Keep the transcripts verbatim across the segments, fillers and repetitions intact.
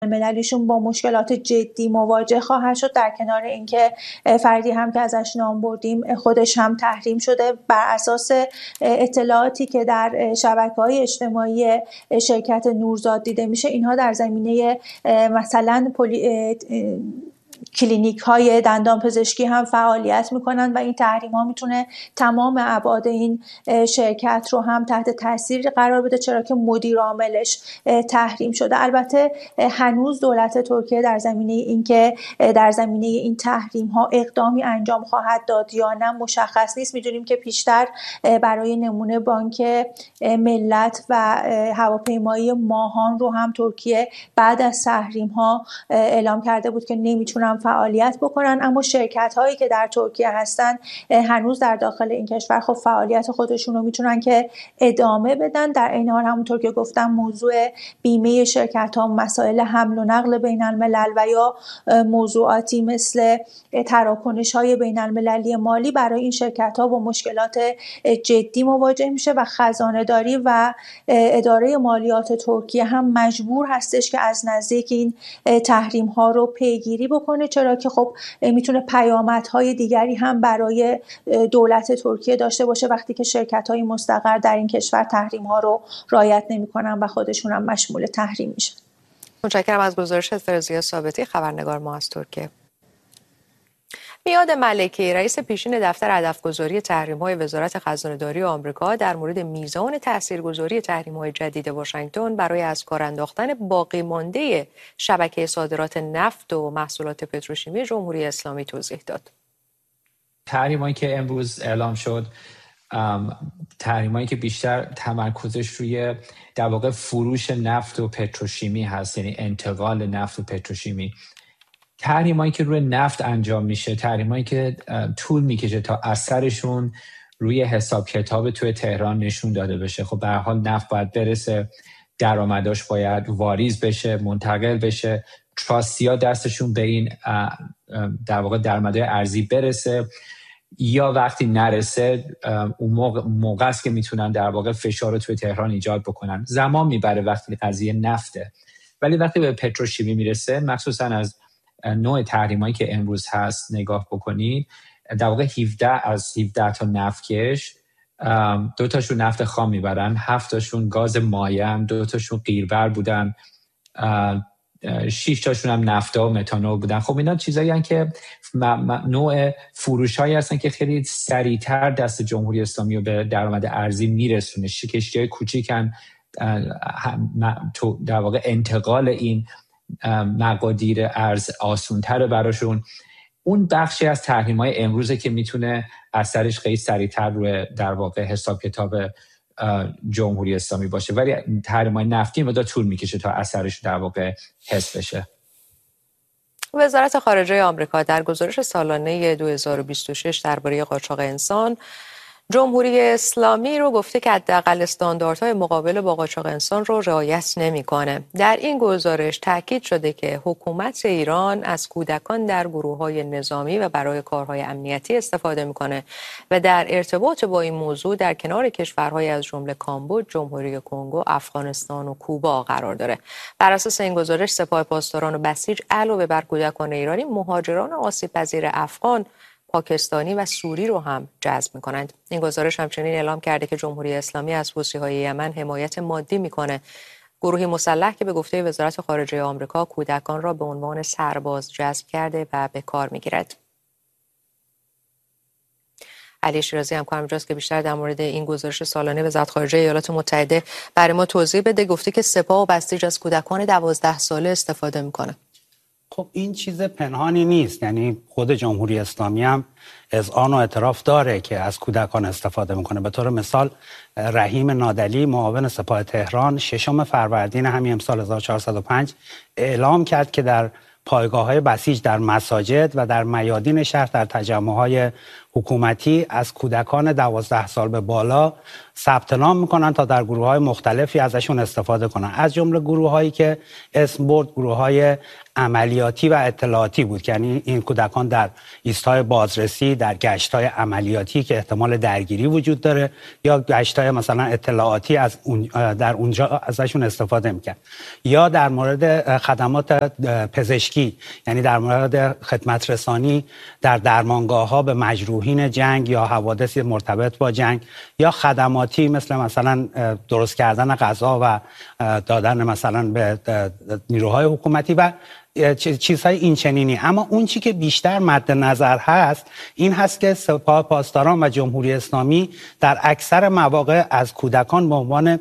المللیشون با مشکلات جدی مواجه خواهد شد، در کنار اینکه فردی هم که ازش نام بردیم خودش هم تحریم شده بر اساس اطلاعاتی که در شبکه‌های اجتماعی شرکت نورزاد دیده میشه. اینها در زمینه مثلا پلی... کلینیک های دندان پزشکی هم فعالیت میکنن و این تحریم ها میتونه تمام ابعاد این شرکت رو هم تحت تاثیر قرار بده، چرا که مدیر عاملش تحریم شده. البته هنوز دولت ترکیه در زمینه این که در زمینه این تحریم ها اقدامی انجام خواهد داد یا نه مشخص نیست. میدونیم که پیشتر برای نمونه بانک ملت و هواپیمایی ماهان رو هم ترکیه بعد از تحریم ها اعلام کرده بود که نمیتونن فعالیت بکنن، اما شرکت هایی که در ترکیه هستن هنوز در داخل این کشور خب فعالیت خودشون رو میتونن که ادامه بدن. در این حال همونطور که گفتم موضوع بیمه شرکت ها، مسائل حمل و نقل بین الملل و یا موضوعاتی مثل تراکنش های بین المللی مالی برای این شرکت ها با مشکلات جدی مواجه میشه و خزانه داری و اداره مالیات ترکیه هم مجبور هستش که از نزدیک این تحریم ها رو پیگیری بکنه، چرا که خب میتونه پیامدهای دیگری هم برای دولت ترکیه داشته باشه وقتی که شرکت‌های مستقر در این کشور تحریم ها رو رعایت نمی‌کنن و خودشون هم مشمول تحریم میشن. متشکرم از گزارش فرزیا ثابتی، خبرنگار ما از ترکیه. میاد ملکی، رئیس پیشین دفتر هدفگذاری تحریم‌های وزارت خزانه‌داری آمریکا در مورد میزان تاثیرگذاری تحریم‌های جدید واشنگتن برای از کار انداختن باقی مانده شبکه صادرات نفت و محصولات پتروشیمی جمهوری اسلامی توضیح داد. تحریم‌هایی که امروز اعلام شد، تحریم‌هایی که بیشتر تمرکزش روی در واقع فروش نفت و پتروشیمی هست، یعنی انتقال نفت و پتروشیمی. تحریمایی که روی نفت انجام میشه، تحریمایی که طول میکشه تا اثرشون روی حساب کتاب توی تهران نشون داده بشه. خب به هر حال نفت باید برسه، درآمداش باید واریز بشه، منتقل بشه، تراستیا دستشون به این در واقع درآمدهای ارزی برسه، یا وقتی نرسه اون موقع, موقع است که میتونن در واقع فشار رو توی تهران ایجاد بکنن. زمان میبره وقتی قضیه نفته، ولی وقتی به پتروشیمی میرسه، مخصوصا از نوع تحریمایی که امروز هست نگاه بکنید، در واقع هفده از هفده تا نفتکش دو تاشون نفت خام میبرن، هفت تاشون گاز مایع، دو تاشون قیربر بودن، شش تاشون هم نفتا و متانول بودن. خب اینا چیزایی هستن که نوع فروشایی هستن که خیلی سریعتر دست جمهوری اسلامی رو به درآمد ارزی میرسونه. کشتی‌های کوچیکن، در واقع انتقال این مقادیر ارز آسان‌تره براشون. اون بخشی از تحریم‌های امروزه که میتونه اثرش خیلی سریعتر روی در واقع حساب کتاب جمهوری اسلامی باشه، ولی تحریم‌های نفتی مدت طول میکشه تا اثرش در واقع حس بشه. وزارت خارجه آمریکا در گزارش سالانه دو هزار و بیست و شش درباره قاچاق انسان، جمهوری اسلامی رو گفته که حداقل استانداردهای مقابله با قاچاق انسان رو رعایت نمی‌کنه. در این گزارش تاکید شده که حکومت ایران از کودکان در گروه‌های نظامی و برای کارهای امنیتی استفاده می‌کنه و در ارتباط با این موضوع در کنار کشورهای از جمله کامبوج، جمهوری کنگو، افغانستان و کوبا قرار داره. بر اساس این گزارش سپاه پاسداران و بسیج علاوه بر کودکان ایرانی، مهاجران آسیب‌پذیر افغان، پاکستانی و سوری رو هم جذب می‌کنند. این گزارش همچنین اعلام کرده که جمهوری اسلامی از حوثی‌های یمن حمایت مادی می‌کنه. گروهی مسلح که به گفته وزارت خارجه آمریکا کودکان را به عنوان سرباز جذب کرده و به کار می‌گیرد. علی شیرازی همکارم اینجاست که بیشتر در مورد این گزارش سالانه وزارت خارجه ایالات متحده برای ما توضیح بده. گفته که سپاه و بسیج از کودکان دوازده ساله استفاده می‌کنه. خب این چیز پنهانی نیست، یعنی خود جمهوری اسلامی هم اذعان و اعتراف داره که از کودکان استفاده میکنه. به طور مثال رحیم نادلی معاون سپاه تهران ششم فروردین همین امسال هزار و چهارصد و پنج اعلام کرد که در پایگاه‌های بسیج در مساجد و در میادین شهر در تجمع‌های حکومتی از کودکان دوازده سال به بالا ثبت نام میکنن تا در گروه‌های مختلفی ازشون استفاده کنن. از جمله گروه‌هایی که اسم برد گروه‌های عملیاتی و اطلاعاتی بود، یعنی این کودکان در ایستگاه بازرسی، در گشت‌های عملیاتی که احتمال درگیری وجود داره یا گشت‌های مثلا اطلاعاتی از اون در اونجا ازشون استفاده میکنن، یا در مورد خدمات پزشکی، یعنی در مورد خدمت رسانی در درمانگاه‌ها به مجروحین جنگ یا حوادث مرتبط با جنگ، یا خدماتی مثل مثلا درست کردن غذا و دادن مثلا به نیروهای حکومتی و چیزهای این چنینی. اما اون چی که بیشتر مد نظر هست این هست که سپاه پاسداران و جمهوری اسلامی در اکثر مواقع از کودکان به عنوان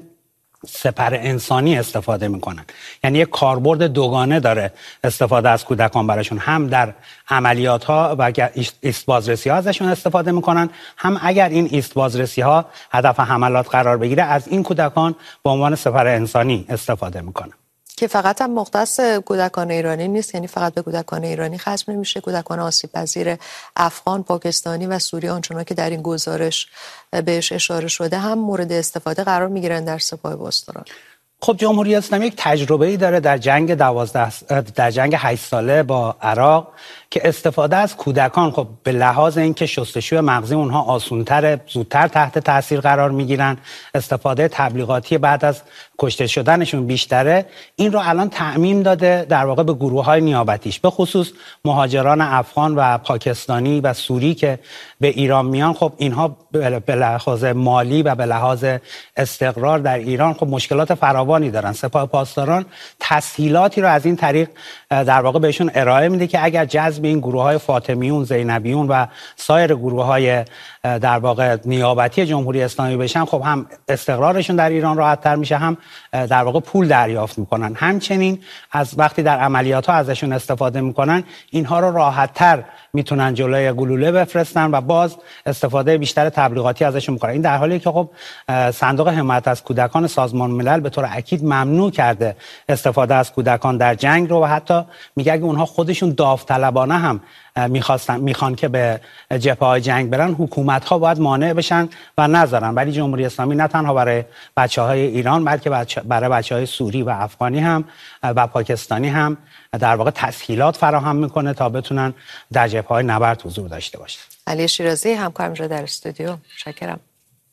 سپر انسانی استفاده میکنن. یعنی یک کاربرد دوگانه داره استفاده از کودکان براشون، هم در عملیات ها و ایست بازرسی ها ازشون استفاده میکنن، هم اگر این ایست بازرسی ها هدف حملات قرار بگیره از این کودکان به عنوان سپر انسانی استفاده میکنن. که فقط هم مختص کودکان ایرانی نیست، یعنی فقط به کودکان ایرانی ختم نمیشه، کودکان آسیب پذیر افغان، پاکستانی و سوری آنچنان که در این گزارش بهش اشاره شده هم مورد استفاده قرار میگیرن در سپاه پاسداران. خب جمهوری اسلامی یک تجربه‌ای داره در جنگ دوازده در جنگ هشت ساله با عراق که استفاده از کودکان خب به لحاظ اینکه شستشوی مغزی اونها آسان‌تر، زودتر تحت تاثیر قرار میگیرن، استفاده تبلیغاتی بعد از کشته شدنشون بیشتره، این رو الان تعمیم داده در واقع به گروه‌های نیابتیش، به خصوص مهاجران افغان و پاکستانی و سوری که به ایران میان. خب اینها به لحاظ مالی و به لحاظ استقرار در ایران خب مشکلات فراوانی دارن. سپاه پاسداران تسهیلاتی رو از این طریق در واقع بهشون ارائه میده که اگر جذب این گروه‌های فاطمیون، زینبیون و سایر گروه‌های در واقع نیابتی جمهوری اسلامی بشن، خب هم استقرارشون در ایران راحت‌تر میشه، هم در واقع پول دریافت میکنن. همچنین از وقتی در عملیات‌ها ازشون استفاده میکنن، اینها رو راحت‌تر میتونن جلوی گلوله بفرستن و باز استفاده بیشتر تبلیغاتی ازشون میکنن. این در حالی که خب صندوق حمایت از کودکان سازمان ملل به طور اکید ممنوع کرده استفاده از کودکان در جنگ رو و حتی میگه اگه اونها خودشون داوطلبانه هم میخواستن میخوان که به جبهه‌های جنگ برن، حکومت‌ها باید مانع بشن و نذارن. ولی جمهوری اسلامی نه تنها برای بچه‌های ایران بلکه برای بچه‌های سوری و افغانی هم و پاکستانی هم در واقع تسهیلات فراهم میکنه تا بتونن در جبهه‌های نبرد حضور داشته باشن. علی شیرازی همکارم در استودیو، متشکرم.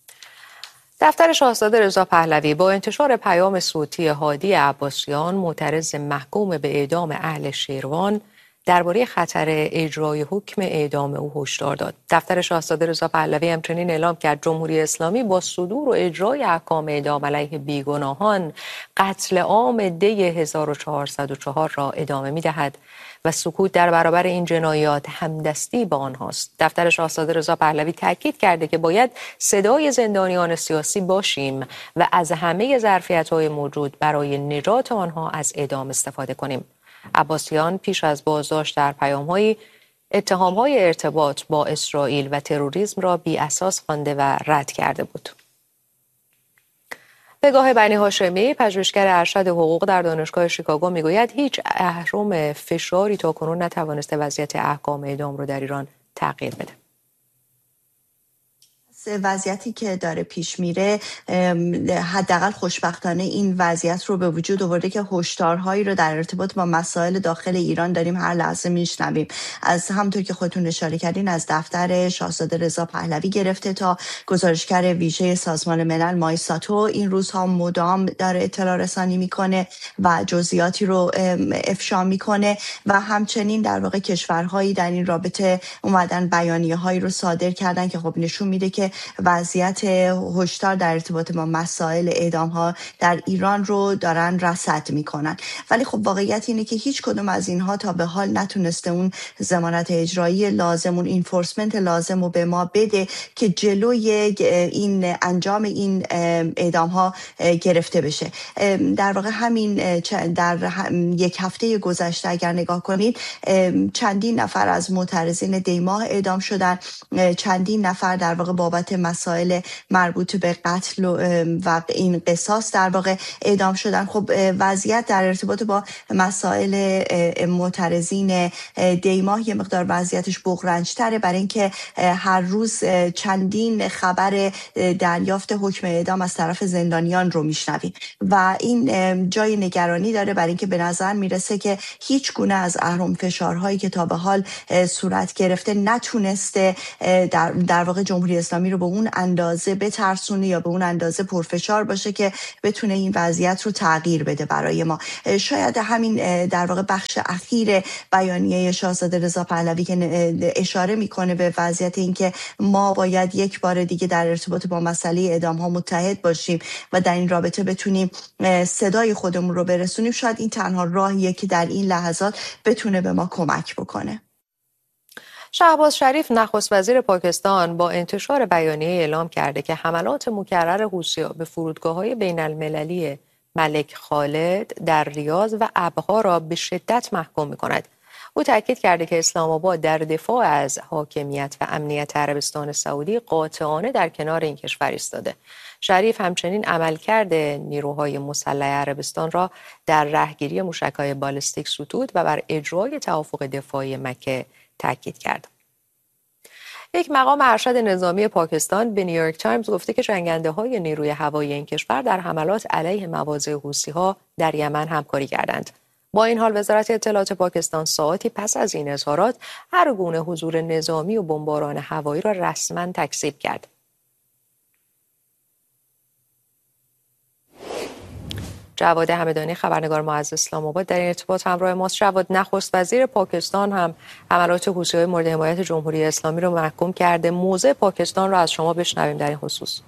دفتر شاهزاده رضا پهلوی با انتشار پیام صوتی هادی عباسیان معترض محکوم به اعدام اهل شیروان درباره خطر اجرای حکم اعدام او هشدار داد. دفتر شاهزاده رضا پهلوی همچنین اعلام کرد جمهوری اسلامی با صدور و اجرای احکام اعدام علیه بیگناهان قتل عام دی هزار و چهارصد و چهار را ادامه می‌دهد و سکوت در برابر این جنایات همدستی با آنهاست. دفتر شاهزاده رضا پهلوی تاکید کرده که باید صدای زندانیان سیاسی باشیم و از همه ظرفیت‌های موجود برای نجات آنها از اعدام استفاده کنیم. عباسیان پیش از بازداشت در پیام‌های اتهام‌های ارتباط با اسرائیل و تروریسم را بی اساس خوانده و رد کرده بود. پگاه بنی هاشمی، پژوهشگر ارشد حقوق در دانشگاه شیکاگو، میگوید هیچ اهرم فشاری تاکنون نتوانسته وضعیت احکام اعدام را در ایران تغییر بده. وضعیتی که داره پیش میره حداقل خوشبختانه این وضعیت رو به وجود آورده که هشدارهایی رو در ارتباط با مسائل داخل ایران داریم هر لحظه میشنویم. از همونطور که خودتون اشاره کردین از دفتر شاهزاده رضا پهلوی گرفته تا گزارشگر ویژه سازمان ملل مای ساتو این روزها مدام داره اطلاع رسانی میکنه و جزئیاتی رو افشا میکنه و همچنین در واقع کشورهایی در این رابطه اومدن بیانیه‌هایی رو صادر کردن که خب نشون میده که وضعیت هشدار در ارتباط با مسائل اعدام ها در ایران رو دارن رصد میکنن. ولی خب واقعیت اینه که هیچ کدوم از اینها تا به حال نتونسته اون ضمانت اجرایی لازم، اون انفورسمنت لازم رو به ما بده که جلوی این انجام این اعدام ها گرفته بشه. در واقع همین در یک هفته گذشته اگر نگاه کنید چندین نفر از معترضین دیماه اعدام شدن، چندین نفر در واقع بابت بابت مسائل مربوط به قتل و این قصاص در واقع اعدام شدن. خب وضعیت در ارتباط با مسائل معترضین دیماه یه مقدار وضعیتش بغرنج‌تره، برای اینکه هر روز چندین خبر دریافت حکم اعدام از طرف زندانیان رو میشنویم و این جای نگرانی داره، برای اینکه به نظر میرسه که هیچ گونه از اهرم فشارهایی که تا به حال صورت گرفته نتونسته در, در واقع جمهوری اسلامی رو به اون اندازه بترسونه یا به اون اندازه پرفشار باشه که بتونه این وضعیت رو تغییر بده برای ما. شاید همین در واقع بخش اخیر بیانیه شاهزاده رضا پهلوی که اشاره میکنه به وضعیت اینکه ما باید یک بار دیگه در ارتباط با مسئله اعدام ها متحد باشیم و در این رابطه بتونیم صدای خودمون رو برسونیم، شاید این تنها راهیه که در این لحظات بتونه به ما کمک بکنه. شهباز شریف نخست وزیر پاکستان با انتشار بیانیه اعلام کرده که حملات مکرر حوثی‌ها به فرودگاه‌های بین‌المللی ملک خالد در ریاض و ابها را به شدت محکوم می‌کند. او تاکید کرده که اسلام آباد در دفاع از حاکمیت و امنیت عربستان سعودی قاطعانه در کنار این کشور ایستاده. شریف همچنین عملکرد نیروهای مسلح عربستان را در رهگیری موشک‌های بالستیک ستود و بر اجرای توافق دفاعی مکه تاکید کرد. یک مقام ارشد نظامی پاکستان به نیویورک تایمز گفته که جنگنده‌های نیروی هوایی این کشور در حملات علیه مواضع حوثی‌ها در یمن همکاری کردند. با این حال وزارت اطلاعات پاکستان ساعاتی پس از این اظهارات هر گونه حضور نظامی و بمباران هوایی را رسما تکذیب کرد. جواد همدانی خبرنگار ما از اسلام آباد در این ارتباط همراه ماست. جواد، نخست وزیر پاکستان هم حملات حوثی‌های مورد حمایت جمهوری اسلامی رو محکوم کرده. موضع پاکستان رو از شما بشنویم در این خصوص.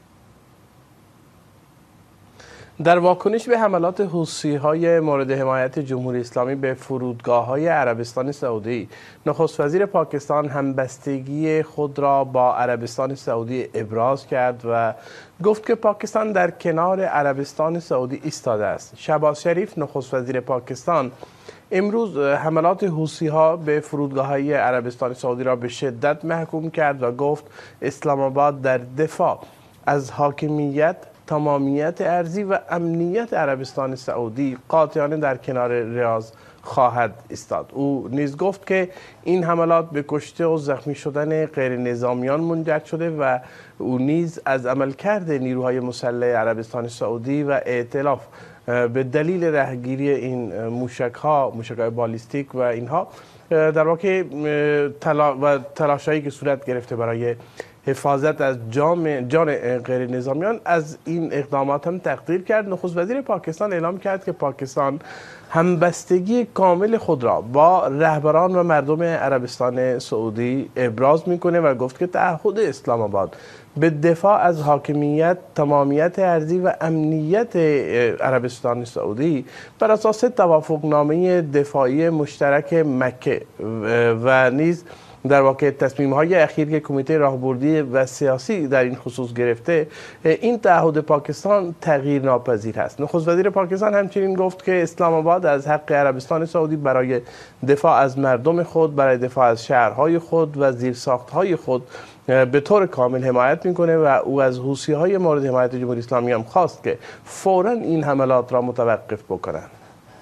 در واکنش به حملات حوثی‌های مورد حمایت جمهوری اسلامی به فرودگاه‌های عربستان سعودی، نخست وزیر پاکستان همبستگی خود را با عربستان سعودی ابراز کرد و گفت که پاکستان در کنار عربستان سعودی ایستاده است. شهباز شریف نخست وزیر پاکستان امروز حملات حوثی‌ها به فرودگاه‌های عربستان سعودی را به شدت محکوم کرد و گفت اسلام آباد در دفاع از حاکمیت، تمامیت ارضی و امنیت عربستان سعودی قاطعانه در کنار ریاض خواهد ایستاد. او نیز گفت که این حملات به کشته و زخمی شدن غیر نظامیان منجر شده و او نیز از عملکرد نیروهای مسلح عربستان سعودی و ائتلاف به دلیل رهگیری این موشک‌ها، موشک‌های بالیستیک و اینها در واقع تلا و تلاشایی که صورت گرفته برای حفاظت از جان غیر نظامیان، از این اقدامات هم تقدیر کرد. نخست وزیر پاکستان اعلام کرد که پاکستان همبستگی کامل خود را با رهبران و مردم عربستان سعودی ابراز میکنه و گفت که تعهد اسلام آباد به دفاع از حاکمیت، تمامیت ارضی و امنیت عربستان سعودی بر اساس توافقنامه دفاعی مشترک مکه و نیز در واقع تصمیم‌های اخیر که کمیته راهبردی و سیاسی در این خصوص گرفته، این تعهد پاکستان تغییر ناپذیر است. نخست وزیر پاکستان همچنین گفت که اسلام آباد از حق عربستان سعودی برای دفاع از مردم خود، برای دفاع از شهرهای خود و زیرساخت‌های خود به طور کامل حمایت میکنه و او از حوثی‌های مورد حمایت جمهوری اسلامی هم خواست که فوراً این حملات را متوقف بکنند.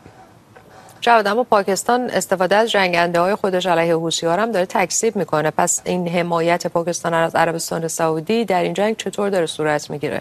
جواد، اما پاکستان استفاده از جنگنده‌های خودش علیه حوثی‌ها هم داره تکذیب میکنه. پس این حمایت پاکستان از عربستان سعودی در این جنگ چطور داره صورت میگیره؟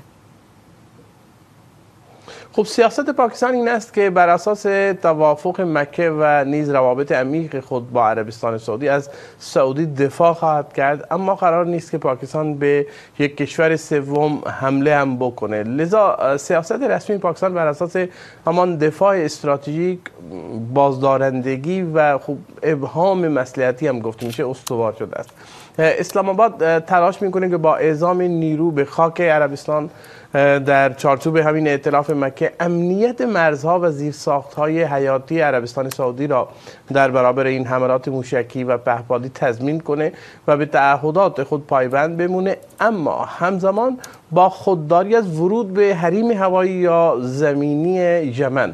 خب سیاست پاکستان این است که بر اساس توافق مکه و نیز روابط عمیق خود با عربستان سعودی از سعودی دفاع خواهد کرد، اما قرار نیست که پاکستان به یک کشور سوم حمله هم بکنه. لذا سیاست رسمی پاکستان بر اساس همان دفاع استراتژیک، بازدارندگی و خب ابهام مصلحتی هم گفته میشه استوار شده است. اسلام آباد تلاش میکنه که با اعزام نیرو به خاک عربستان در چارچوب همین ائتلاف مکه امنیت مرزها و زیرساخت‌های حیاتی عربستان سعودی را در برابر این حملات موشکی و پهپادی تضمین کنه و به تعهدات خود پایبند بمونه، اما همزمان با خودداری از ورود به حریم هوایی یا زمینی یمن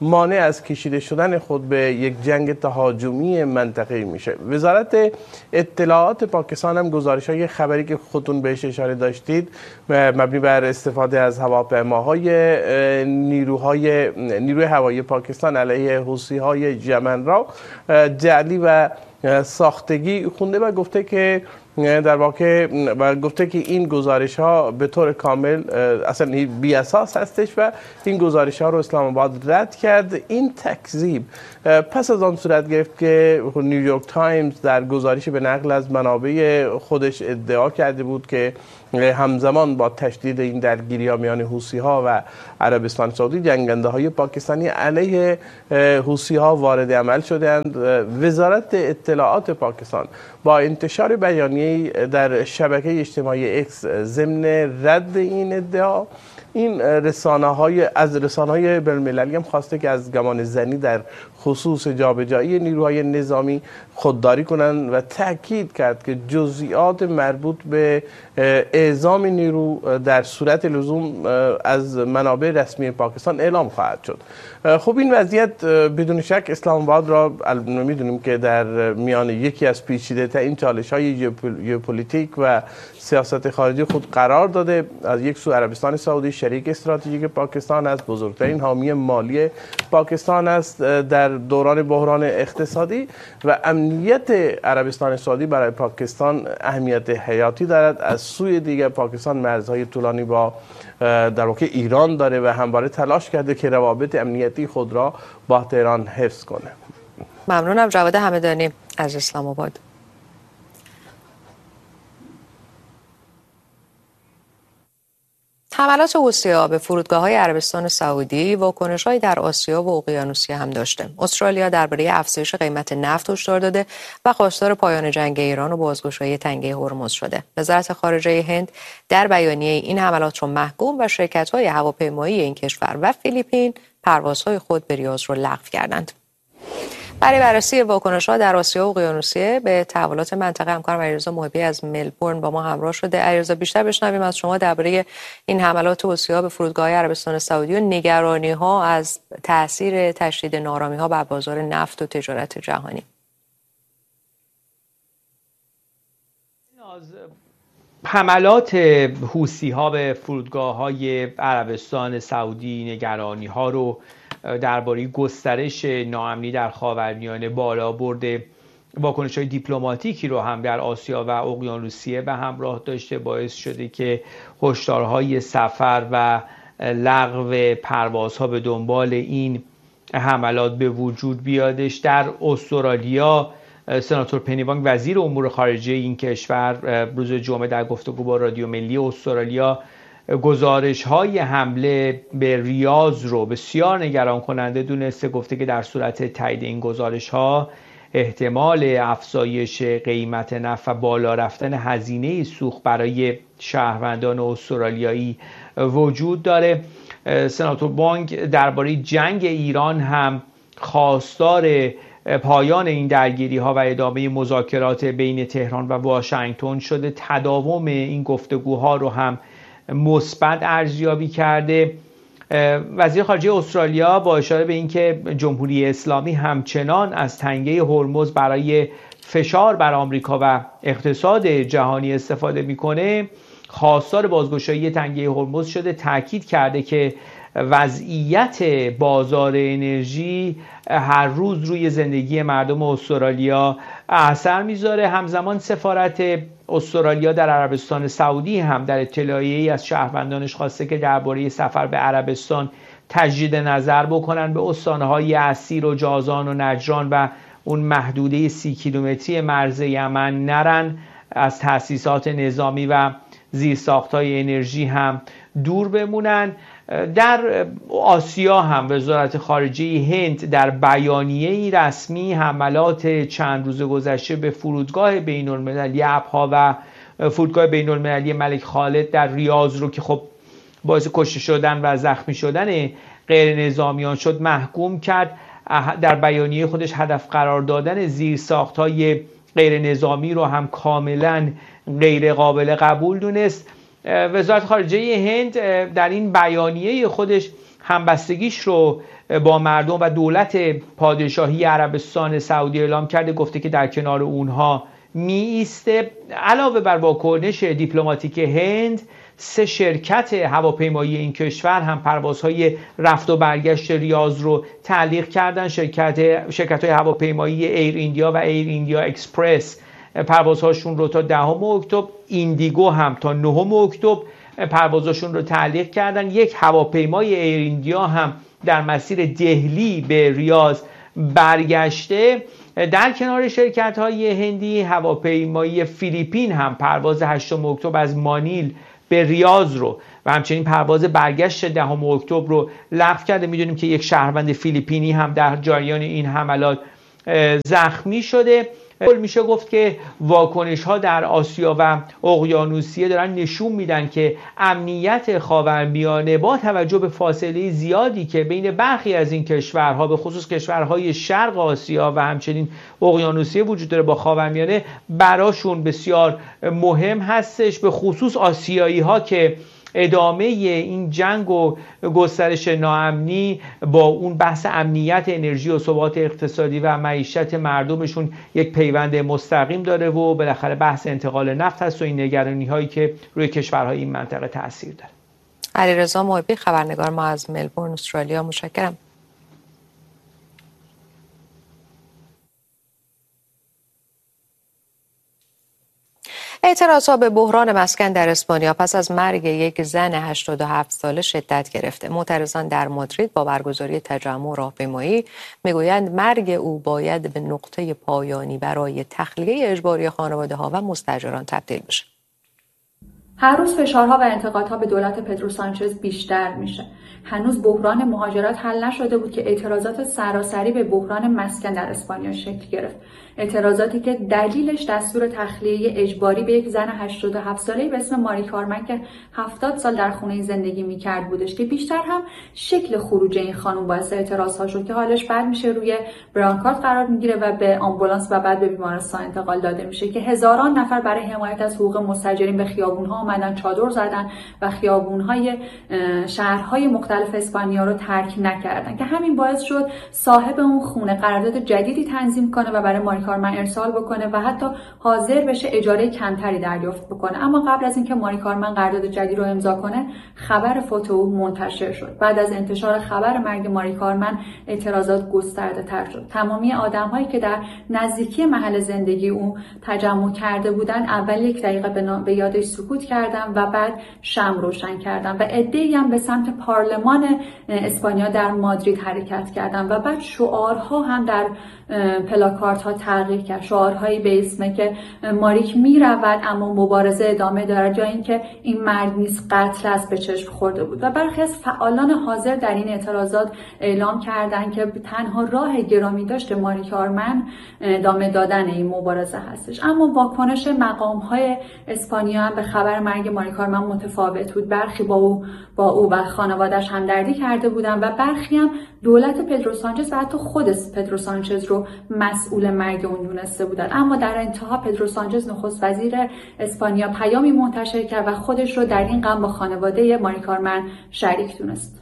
مانع از کشیده شدن خود به یک جنگ تهاجمی منطقه‌ای میشه. وزارت اطلاعات پاکستان هم گزارش‌های خبری که خودتون بهش اشاره داشتید مبنی بر استفاده از هواپیماهای نیروهای نیروی هوایی پاکستان علیه حوثی‌های یمن را جعلی و ساختگی خونده و گفته که در واقع و گفته که این گزارش ها به طور کامل اصلا بی اساس هستش و این گزارش ها رو اسلام آباد رد کرد. این تکذیب پس از آن صورت گرفت که نیویورک تایمز در گزارشی به نقل از منابع خودش ادعا کرده بود که همزمان با تشدید این درگیری ها میان حوثی ها و عربستان سعودی جنگنده های پاکستانی علیه حوثی ها وارد عمل شدند. وزارت اطلاعات پاکستان با انتشار بیانیه در شبکه اجتماعی اکس ضمن رد این ادعا این رسانه های از رسانه های بین‌المللی هم خواسته که از گمان زنی در خصوص جابجایی نیروهای نظامی خودداری کنند و تاکید کرد که جزئیات مربوط به اعزام نیرو در صورت لزوم از منابع رسمی پاکستان اعلام خواهد شد. خب این وضعیت بدون شک اسلام آباد را میدونیم که در میان یکی از پیچیده ترین چالش های ژئوپلیتیک و سیاست خارجی خود قرار داده. از یک سو عربستان سعودی شریک استراتژیک پاکستان است، بزرگترین حامی مالی پاکستان است در دوران بحران اقتصادی و امنیت عربستان سعودی برای پاکستان اهمیت حیاتی دارد. از سوی دیگر پاکستان مرزهای طولانی با در واقع ایران داره و همواره تلاش کرده که روابط امنیتی خود را با تهران حفظ کنه. ممنونم جواد همدانی از اسلام آباد. حملات حوثی‌ها به فرودگاه‌های عربستان سعودی واکنش‌هایی در آسیا و اقیانوسیه هم داشته. استرالیا درباره افزایش قیمت نفت هشدار داده و خواستار پایان جنگ ایران و بازگشایی تنگه هرمز شده. وزارت خارجه هند در بیانیه این حملات را محکوم و شرکت‌های هواپیمایی این کشور و فیلیپین پروازهای خود به ریاض را لغو کردند. برای بررسی واکنش‌ها در آسیا و اقیانوسیه به تحولات منطقه همکارم علیرضا محبی از ملبورن با ما همراه شده. علیرضا بیشتر بشنویم از شما درباره این حملات حوثی‌ها به فرودگاه عربستان سعودی و نگرانی‌ها از تاثیر تشدید ناآرامی‌ها بر بازار نفت و تجارت جهانی. حملات حوثی‌ها به فرودگاه‌های عربستان سعودی نگرانی‌ها رو درباره گسترش ناامنی در خاورمیانه، بالا برده واکنش‌های دیپلماتیکی رو هم در آسیا و اقیانوسیه به همراه داشته، باعث شده که هشدارهای سفر و لغو پروازها به دنبال این حملات به وجود بیادش. در استرالیا سناتور پنی وانگ وزیر امور خارجه این کشور روز جمعه در گفتگو با رادیو ملی استرالیا گزارش‌های حمله به ریاض رو بسیار نگران کننده دونسته. گفته که در صورت تایید این گزارش‌ها احتمال افزایش قیمت نفت و بالا رفتن هزینه سوخت برای شهروندان استرالیایی وجود داره. سناتور وانگ درباره جنگ ایران هم خواستار پایان این درگیری‌ها و ادامه مذاکرات بین تهران و واشنگتن شده. تداوم این گفتگوها رو هم مثبت ارزیابی کرده. وزیر خارجه استرالیا با اشاره به اینکه جمهوری اسلامی همچنان از تنگه هرمز برای فشار بر آمریکا و اقتصاد جهانی استفاده میکنه، خواستار بازگشایی تنگه هرمز شده. تاکید کرده که وضعیت بازار انرژی هر روز روی زندگی مردم استرالیا اثر میذاره. همزمان سفارت استرالیا در عربستان سعودی هم در اطلاعیه‌ای از شهروندانش خواسته که درباره سفر به عربستان تجدید نظر بکنن، به استانهای اسیر و جازان و نجران و اون محدوده سی کیلومتری مرز یمن نرن، از تأسیسات نظامی و زیرساخت‌های انرژی هم دور بمونن. در آسیا هم وزارت خارجه هند در بیانیه‌ای رسمی حملات چند روز گذشته به فرودگاه بین‌المللی ابها و فرودگاه بین‌المللی ملک خالد در ریاض رو که خب باعث کشته شدن و زخمی شدن غیر نظامیان شد محکوم کرد. در بیانیه خودش هدف قرار دادن زیرساخت‌های غیر نظامی رو هم کاملا غیر قابل قبول دونست. وزارت خارجه هند در این بیانیه خودش همبستگیش رو با مردم و دولت پادشاهی عربستان سعودی اعلام کرده، گفته که در کنار اونها می ایسته. علاوه بر واکنش دیپلماتیک هند، سه شرکت هواپیمایی این کشور هم پروازهای رفت و برگشت ریاض رو تعلیق کردن. شرکت شرکت های هواپیمایی ایر ایندیا و ایر ایندیا اکسپرس پروازهاشون رو تا دهم اکتبر، ایندیگو هم تا نهم اکتبر پروازشون رو تعلیق کردن. یک هواپیمای ایر ایندیا هم در مسیر دهلی به ریاض برگشته. در کنار شرکت های هندی، هواپیمایی فیلیپین هم پرواز هشتم اکتبر از مانیل به ریاض رو و همچنین پرواز برگشت دهم اکتبر رو لغو کرده. میدونیم که یک شهروند فیلیپینی هم در جریان این حملات زخمی شده. میشه گفت که واکنش ها در آسیا و اقیانوسیه دارن نشون میدن که امنیت خاورمیانه با توجه به فاصله زیادی که بین برخی از این کشورها، به خصوص کشورهای شرق آسیا و همچنین اقیانوسیه وجود داره با خاورمیانه، براشون بسیار مهم هستش، به خصوص آسیایی ها که ادامه این جنگ و گسترش ناامنی با اون بحث امنیت انرژی و ثبات اقتصادی و معیشت مردمشون یک پیوند مستقیم داره و بالاخره بحث انتقال نفت هست و این نگرانی هایی که روی کشورهای این منطقه تاثیر داره. علیرضا محبی، خبرنگار ما از ملبورن استرالیا، متشکرم. اعتراضها به بحران مسکن در اسپانیا پس از مرگ یک زن هشتاد و هفت ساله شدت گرفته. معترضان در مادرید با برگزاری تجمع راهپیمایی میگویند مرگ او باید به نقطه پایانی برای تخلیه اجباری خانواده‌ها و مستاجران تبدیل بشه. هر روز فشارها و انتقادها به دولت پدرو سانچز بیشتر میشه. هنوز بحران مهاجرت حل نشده بود که اعتراضات سراسری به بحران مسکن در اسپانیا شکل گرفت. اعتراضاتی که دلیلش دستور تخلیه اجباری به یک زن هشتاد و هفت ساله‌ای به اسم ماری کارمن که هفتاد سال در خونه زندگی میکرد بودش که بیشتر هم شکل خروج این خانم باعث اعتراضها شد که حالش بد میشه، روی برانکارد قرار میگیره و به آمبولانس و بعد به بیمارستان انتقال داده میشه که هزاران نفر برای حمایت از حقوق مستاجرین به خیابون‌ها اومدن، چادر زدن و خیابون‌های شهرهای مختلف اسپانیا رو ترک نکردن که همین باعث شد صاحب اون خونه قرارداد جدیدی تنظیم کنه و برای ماری کارمن ارسال بکنه و حتی حاضر بشه اجاره کمتری دریافت بکنه. اما قبل از اینکه ماری کارمن قرارداد جدید رو امضا کنه، خبر فوت او منتشر شد. بعد از انتشار خبر مرگ ماری کارمن، اعتراضات گسترده تر شد. تمامی آدم‌هایی که در نزدیکی محل زندگی او تجمع کرده بودن، اول یک دقیقه به, به یادش سکوت کردن و بعد شمع روشن کردن و عده‌ای هم به سمت پارلمان اسپانیا در مادرید حرکت کردن و بعد شعارها هم در پلاکاردها تغییر کرد. شعارهایی به اسم که ماریک میرود اما مبارزه ادامه دارد، یا اینکه این مرگ نیست قتل است به چشم خورده بود. و برخی از فعالان حاضر در این اعتراضات اعلام کردند که تنها راه گرامی داشت ماری کارمن ادامه دادن این مبارزه هستش. اما واکنش مقام‌های اسپانیا هم به خبر مرگ ماری کارمن متفاوت بود. برخی با او با او و خانواده‌اش همدردی کرده بودند و برخی هم دولت پدرو سانچز و حتی خود پدرو سانچز رو مسئول مرگ اون دونسته بودند. اما در انتها پدرو سانچز نخست وزیر اسپانیا پیامی منتشر کرد و خودش رو در این غم با خانواده ماری کارمن شریک دونست.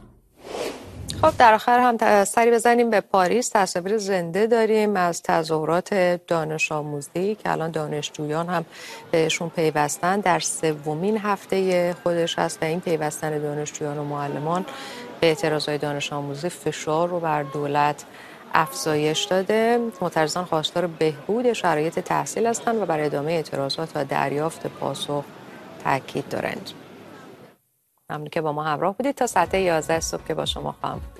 خب در آخر هم سری بزنیم به پاریس. تصاویر زنده داریم از تظاهرات دانش آموزی که الان دانشجویان هم بهشون پیوستن. در سومین هفته خودش هست و این پیوستن دانشجویان و معلمان به اعتراضهای دانش آموزی فشار رو بر دولت افزایش داده. معترضان خواستار بهبود شرایط تحصیل هستند و بر ادامه اعتراضات و دریافت پاسخ تاکید دارند. ممنون که با ما همراه بودید. تا ساعت یازده صبح که با شما خواهم